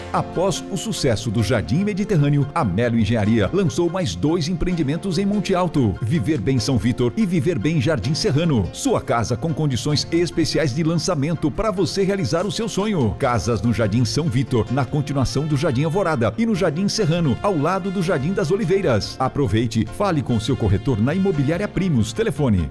Após o sucesso do Jardim Mediterrâneo, a Melo Engenharia lançou mais 2 empreendimentos em Monte Alto: Viver Bem São Vitor e Viver Bem Jardim Serrano. Sua casa com condições especiais de lançamento para você realizar o seu sonho. Casas no Jardim São Vitor, na continuação do Jardim Alvorada, e no Jardim Serrano, ao lado do Jardim das Oliveiras. Aproveite, fale com seu corretor na Imobiliária Primos. Telefone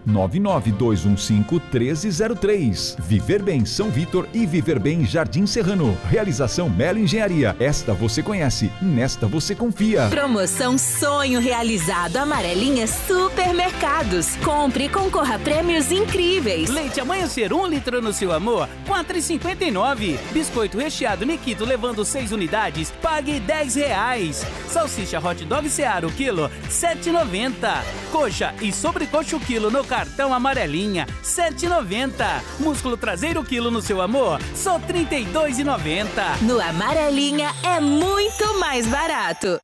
99215-1303. Viver Bem São Vitor e Viver Bem Jardim Serrano. Realização Melo Engenharia. Esta você conhece, nesta você confia. Promoção Sonho Realizado Amarelinha Supermercados. Compre e concorra a prêmios incríveis. Leite Amanhecer 1 litro no seu amor, R$4,59. Biscoito recheado Nikito levando 6 unidades, pague R$10. Salsicha Hot Dog Seara o quilo, R$7,90. Coxa e sobrecoxa o quilo no cartão Amarelinha, R$7,90. Músculo traseiro quilo no seu amor, só R$32,90. No Amarelinha é muito mais barato.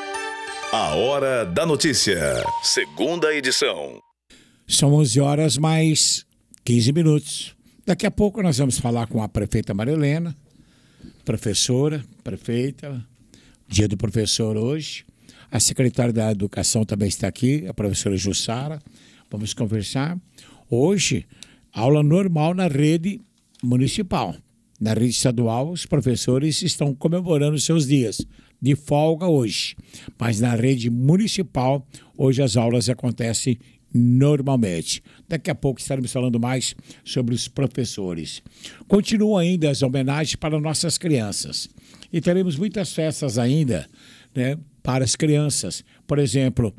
A Hora da Notícia, segunda edição. São 11 horas mais 15 minutos. Daqui a pouco nós vamos falar com a prefeita Marilena, professora, prefeita, dia do professor hoje. A secretária da Educação também está aqui, a professora Jussara. Vamos conversar. Hoje, aula normal na rede municipal. Na rede estadual, os professores estão comemorando seus dias de folga hoje. Mas na rede municipal, hoje as aulas acontecem normalmente. Daqui a pouco estaremos falando mais sobre os professores. Continuam ainda as homenagens para nossas crianças. E teremos muitas festas ainda, né, para as crianças. Por exemplo,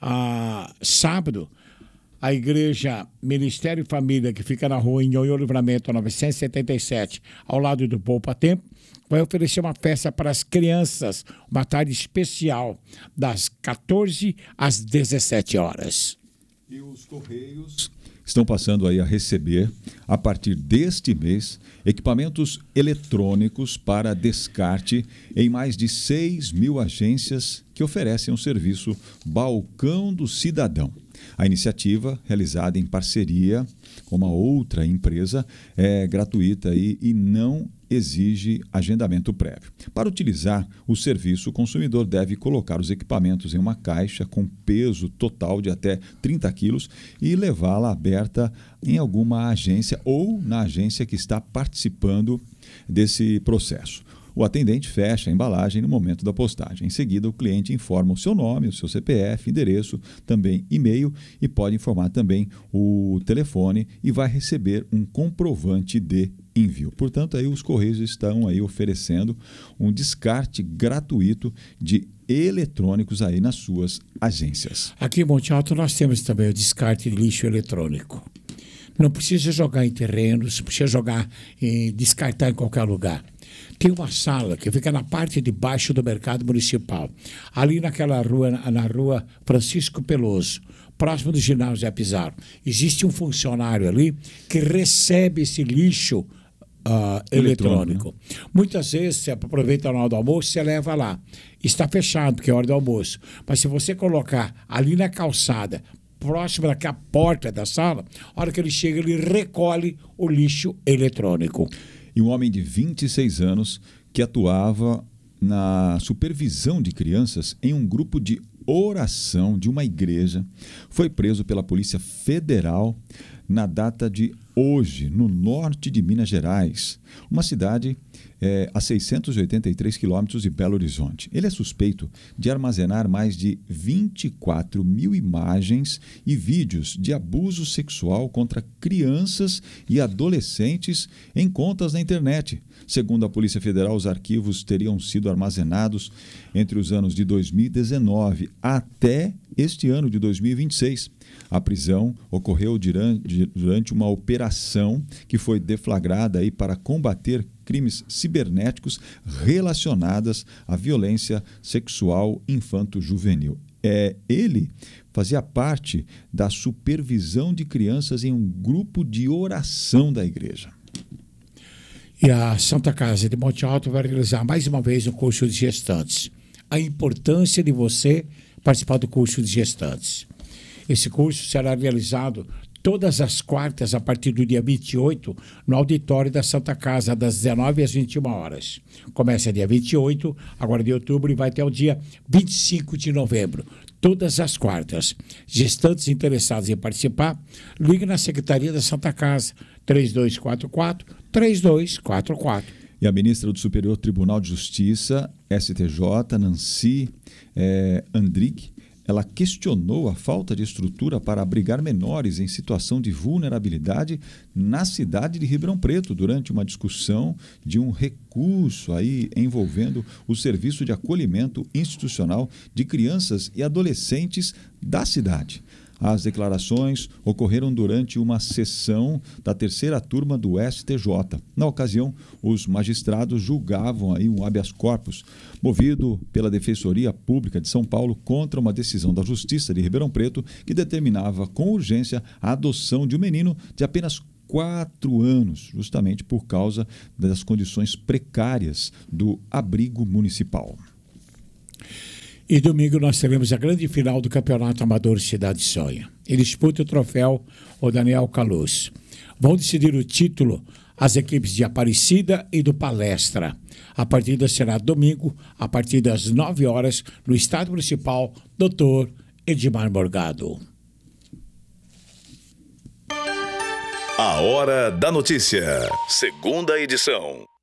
sábado, a Igreja Ministério e Família, que fica na rua Nhonhô Livramento 977, ao lado do Poupa Tempo, vai oferecer uma festa para as crianças, uma tarde especial, das 14 às 17 horas. E os Correios estão passando aí a receber, a partir deste mês, equipamentos eletrônicos para descarte em mais de 6 mil agências que oferecem o serviço Balcão do Cidadão. A iniciativa, realizada em parceria com uma outra empresa, é gratuita e não exige agendamento prévio. Para utilizar o serviço, o consumidor deve colocar os equipamentos em uma caixa com peso total de até 30 quilos e levá-la aberta em alguma agência ou na agência que está participando desse processo. O atendente fecha a embalagem no momento da postagem. Em seguida, o cliente informa o seu nome, o seu CPF, endereço, também e-mail, e pode informar também o telefone e vai receber um comprovante de envio. Portanto, aí os Correios estão aí oferecendo um descarte gratuito de eletrônicos aí nas suas agências. Aqui em Monte Alto nós temos também o descarte de lixo eletrônico. Não precisa jogar em terrenos, precisa descartar em qualquer lugar. Tem uma sala que fica na parte de baixo do mercado municipal, ali naquela rua, na rua Francisco Peloso, próximo do ginásio Zé Pizarro. Existe um funcionário ali que recebe esse lixo eletrônico. Muitas vezes, você aproveita na hora do almoço, você leva lá. Está fechado, porque é hora do almoço. Mas se você colocar ali na calçada, próximo da porta da sala, a hora que ele chega, ele recolhe o lixo eletrônico. E um homem de 26 anos que atuava na supervisão de crianças em um grupo de oração de uma igreja foi preso pela Polícia Federal na data de hoje, no norte de Minas Gerais, uma cidade a 683 quilômetros de Belo Horizonte. Ele é suspeito de armazenar mais de 24 mil imagens e vídeos de abuso sexual contra crianças e adolescentes em contas na internet. Segundo a Polícia Federal, os arquivos teriam sido armazenados entre os anos de 2019 até este ano de 2026. A prisão ocorreu durante uma operação que foi deflagrada aí para combater crimes cibernéticos relacionados à violência sexual infanto-juvenil. Ele fazia parte da supervisão de crianças em um grupo de oração da igreja. E a Santa Casa de Monte Alto vai realizar mais uma vez um curso de gestantes. A importância de você participar do curso de gestantes. Esse curso será realizado todas as quartas, a partir do dia 28, no auditório da Santa Casa, das 19 às 21 horas. Começa dia 28, agora de outubro, e vai até o dia 25 de novembro. Todas as quartas. Gestantes interessados em participar, ligue na Secretaria da Santa Casa, 3244-3244. E a ministra do Superior Tribunal de Justiça, STJ, Nancy Andrighi, ela questionou a falta de estrutura para abrigar menores em situação de vulnerabilidade na cidade de Ribeirão Preto, durante uma discussão de um recurso aí envolvendo o Serviço de Acolhimento Institucional de Crianças e Adolescentes da cidade. As declarações ocorreram durante uma sessão da 3ª turma do STJ. Na ocasião, os magistrados julgavam aí um habeas corpus movido pela Defensoria Pública de São Paulo contra uma decisão da Justiça de Ribeirão Preto que determinava com urgência a adoção de um menino de apenas 4 anos, justamente por causa das condições precárias do abrigo municipal. E domingo nós teremos a grande final do Campeonato Amador Cidade Sonha. Ele disputa o troféu o Daniel Caluz. Vão decidir o título as equipes de Aparecida e do Palestra. A partida será domingo, a partir das 9 horas, no Estádio Municipal Dr. Edmar Morgado. A Hora da Notícia, segunda edição.